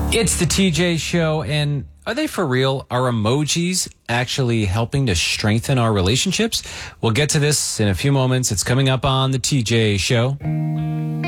It's the TJ Show, and are they for real? Are emojis actually helping to strengthen our relationships? We'll get to this in a few moments. It's coming up on the TJ Show.